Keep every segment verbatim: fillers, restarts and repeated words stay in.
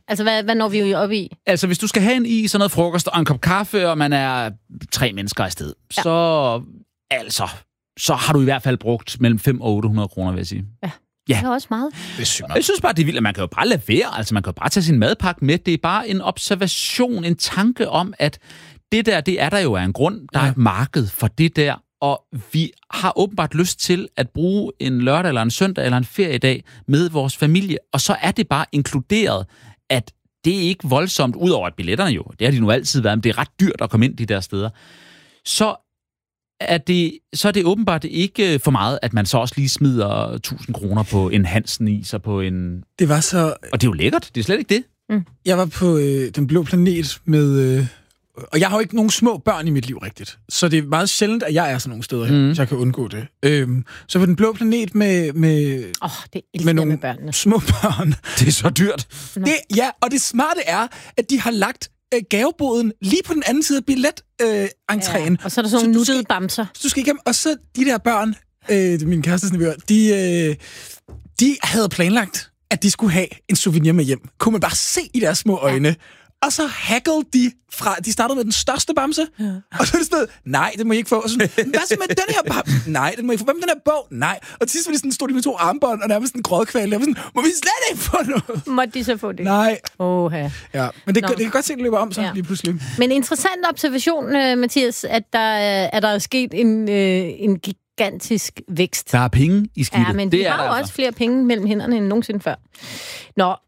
Altså, hvad, hvad når vi jo op i? Altså, hvis du skal have en is og noget frokost og en kop kaffe, og man er tre mennesker afsted, ja. så, altså, så har du i hvert fald brugt mellem fem og otte hundrede kroner, vil jeg sige. Ja. Ja. Det er også meget. Det er sygt. Jeg synes bare, det er vildt, at man kan jo bare lade være. Altså, man kan jo bare tage sin madpakke med. Det er bare en observation, en tanke om, at det der, det er der jo af en grund. Der er et marked for det der. Og vi har åbenbart lyst til at bruge en lørdag eller en søndag eller en feriedag med vores familie. Og så er det bare inkluderet, at det er ikke voldsomt, udover at billetterne jo, det har de nu altid været, men det er ret dyrt at komme ind de der steder. Så er det, så er det åbenbart ikke for meget, at man så også lige smider tusind kroner på en Hansen-is og på en... Det var så... Og det er jo lækkert, det er slet ikke det. Mm. Jeg var på øh, Den Blå Planet med... Øh, og jeg har jo ikke nogen små børn i mit liv rigtigt. Så det er meget sjældent, at jeg er sådan nogle steder her, mm. så jeg kan undgå det. Øhm, så på Den Blå Planet med, med, oh, det med nogle med børnene. små børn. Det er så dyrt. Det, ja, og det smarte er, at de har lagt øh, gaveboden lige på den anden side af billet-entréen. Øh, ja, og så er der sådan nogle nuttede bamser. Så du skal igennem, og så de der børn, øh, min kærestes nevøer, de, øh, de havde planlagt, at de skulle have en souvenir med hjem. Kunne man bare se i deres små øjne. Ja. Og så hagglede de fra... De startede med den største bamse, ja. Og så er det sådan, nej, det må I ikke få. Og sådan, hvad så med den her bamse? Nej, den må I ikke få. Hvad med den her bog? Nej. Og til sidst var de sådan, stod de med to armbånd, og nærmest en grådkval. Jeg var sådan, må vi slet ikke få noget? Måtte de så få det? Nej. Oha. Ja, men det, det kan godt se, at det løber om så ja. lige pludselig. Men interessant observation, Mathias, at der er der er sket en, en gigantisk vækst. Der er penge i skidtet. Ja, men det vi er har jo altså. også flere penge mellem hænderne end nogensinde før. Nå,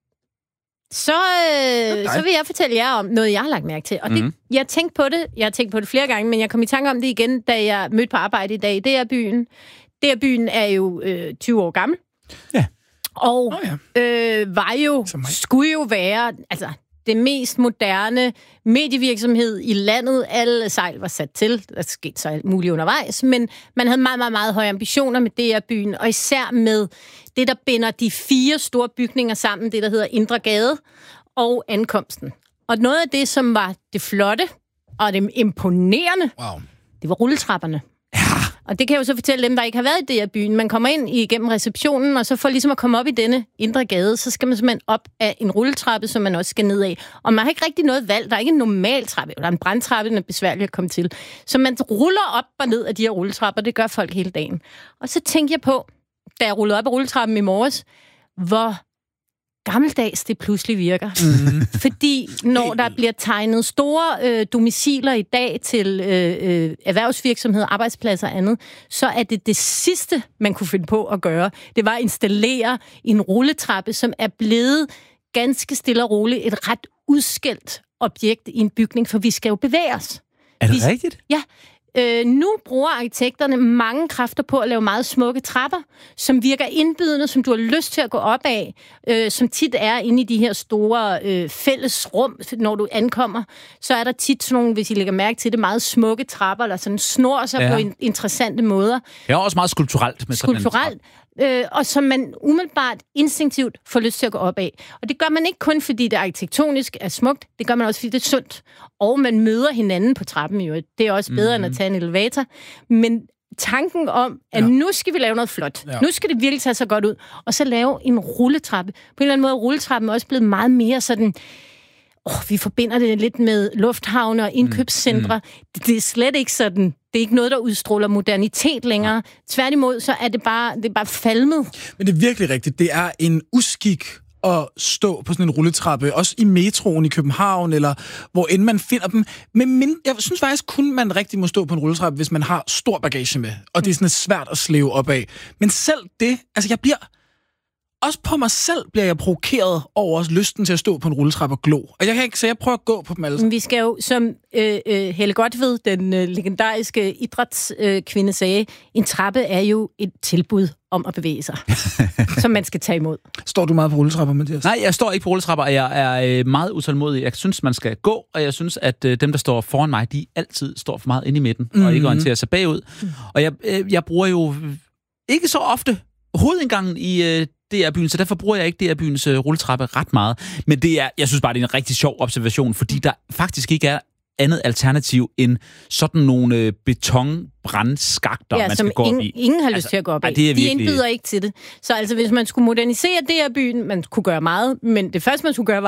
Så, øh, så vil jeg fortælle jer om noget, jeg har lagt mærke til. Og det, mm. jeg tænkte på det, jeg har tænkt på det flere gange, men jeg kom i tanke om det igen, da jeg mødte på arbejde i dag. Det er byen. Det er byen er jo øh, tyve år gammel. Ja. Og oh, ja. øh, var jo, skulle jo være altså, det mest moderne medievirksomhed i landet. Alle sejl var sat til. Der skete så alt muligt undervejs. Men man havde meget, meget, meget høje ambitioner med D R-byen. Og især med det, der binder de fire store bygninger sammen. Det, der hedder Indre Gade og Ankomsten. Og noget af det, som var det flotte og det imponerende, wow. det var rulletrapperne. Og det kan jeg jo så fortælle dem, der ikke har været i D R-byen. Man kommer ind igennem receptionen, og så for ligesom at komme op i denne indre gade, så skal man simpelthen op af en rulletrappe, som man også skal ned af. Og man har ikke rigtig noget valg. Der er ikke en normal trappe. Der er en brandtrappe, den er besværlig at komme til. Så man ruller op og ned af de her rulletrapper. Det gør folk hele dagen. Og så tænkte jeg på, da jeg rullede op af rulletrappen i morges, hvor gammeldags det pludselig virker. Mm. Fordi når der bliver tegnet store øh, domiciler i dag til øh, øh, erhvervsvirksomheder, arbejdspladser og andet, så er det det sidste, man kunne finde på at gøre. Det var at installere en rulletrappe, som er blevet ganske stille og roligt et ret udskældt objekt i en bygning, for vi skal jo bevæge os. Er det vi, rigtigt? Ja. Øh, nu bruger arkitekterne mange kræfter på at lave meget smukke trapper, som virker indbydende, som du har lyst til at gå op af, øh, som tit er inde i de her store øh, fælles rum, når du ankommer. Så er der tit sådan nogle, hvis I lægger mærke til det, meget smukke trapper, eller sådan snor sig ja. på in- interessante måder. Det er også meget skulpturelt. Med Skulpturelt. Øh, og som man umiddelbart instinktivt får lyst til at gå op af. Og det gør man ikke kun, fordi det arkitektonisk er smukt, det gør man også, fordi det er sundt. Og man møder hinanden på trappen jo. Det er også bedre mm-hmm. end at tage en elevator. Men tanken om, at ja. nu skal vi lave noget flot. Ja. Nu skal det virkelig tage så godt ud. Og så lave en rulletrappe. På en eller anden måde er rulletrappen også blevet meget mere sådan... Oh, vi forbinder det lidt med lufthavne og indkøbscentre. Mm. Det, det er slet ikke sådan. Det er ikke noget, der udstråler modernitet længere. Ja. Tværtimod, så er det bare, det er bare falmet. Men det er virkelig rigtigt. Det er en uskik at stå på sådan en rulletrappe, også i metroen i København, eller hvor end man finder dem. Men mind- jeg synes faktisk kun, man rigtig må stå på en rulletrappe, hvis man har stor bagage med. Og det er sådan svært at slæve op af. Men selv det, altså jeg bliver... Også på mig selv bliver jeg provokeret over også lysten til at stå på en rulletrappe og glo. Og jeg kan ikke, så jeg prøver at gå på dem alle. Vi skal jo, som øh, øh, Helle Godtved, den øh, legendariske idrætskvinde, øh, sagde, en trappe er jo et tilbud om at bevæge sig, som man skal tage imod. Står du meget på rulletrapper, Mathias? Nej, jeg står ikke på rulletrapper, og jeg er øh, meget utålmodig. Jeg synes, man skal gå, og jeg synes, at øh, dem, der står foran mig, de altid står for meget inde i midten, mm-hmm. og ikke orienterer sig bagud. Mm. Og jeg, øh, jeg bruger jo ikke så ofte hovedindgangen i... Øh, D R-byen, så derfor bruger jeg ikke D R-byens uh, rulletrappe ret meget. Men det er, jeg synes bare, det er en rigtig sjov observation, fordi der faktisk ikke er andet alternativ end sådan nogle øh, betonbrandskakter, ja, man skal gå ingen, op i. ingen har lyst altså, til at gå op ej, i. De virkelig... indbyder ikke til det. Så altså, hvis man skulle modernisere D R-byen, man kunne gøre meget, men det første, man skulle gøre, var